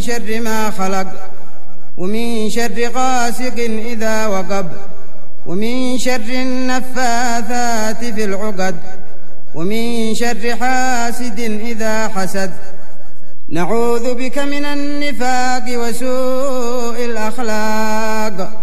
شر ما خلق ومن شر غاسق إذا وقب ومن شر النفاثات في العقد ومن شر حاسد إذا حسد. نعوذ بك من النفاق وسوء الأخلاق